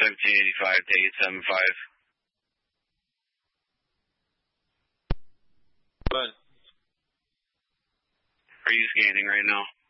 1785 to 875. What? Are you scanning right now?